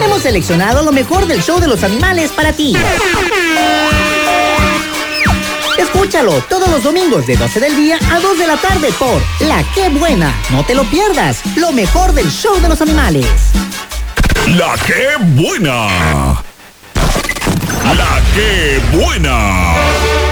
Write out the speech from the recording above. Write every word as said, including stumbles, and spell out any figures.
Hemos seleccionado lo mejor del show de los animales para ti. Escúchalo todos los domingos de doce del día a dos de la tarde por La Qué Buena. No te lo pierdas, lo mejor del show de los animales. La Qué Buena. La Qué Buena.